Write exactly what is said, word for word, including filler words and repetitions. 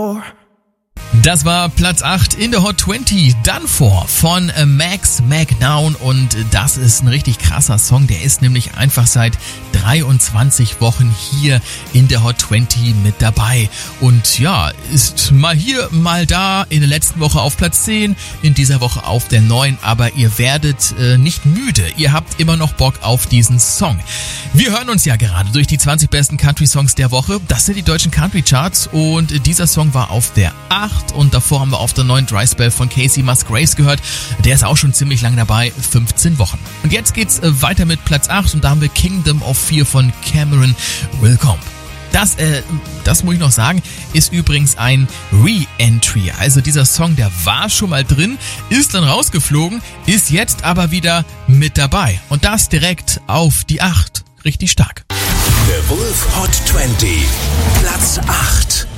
Das war Platz acht in der Hot zwanzig, Done For von Max McNown, und das ist ein richtig krasser Song, der ist nämlich einfach seit dreiundzwanzig Wochen hier in der Hot zwanzig mit dabei und ja, ist mal hier, mal da, in der letzten Woche auf Platz zehn, in dieser Woche auf der neun, aber ihr werdet äh, nicht müde, ihr habt immer noch Bock auf diesen Song. Wir hören uns ja gerade durch die zwanzig besten Country-Songs der Woche, das sind die deutschen Country-Charts, und dieser Song war auf der acht. Und davor haben wir auf der neuen Dry Spell von Casey Musgraves gehört. Der ist auch schon ziemlich lang dabei, fünfzehn Wochen. Und jetzt geht's weiter mit Platz acht und da haben wir Kingdom of Fear von Cameron Willcombe. Das, äh, das muss ich noch sagen, ist übrigens ein Re-Entry. Also dieser Song, der war schon mal drin, ist dann rausgeflogen, ist jetzt aber wieder mit dabei. Und das direkt auf die acht. Richtig stark. The Wolf Hot zwanzig, Platz acht.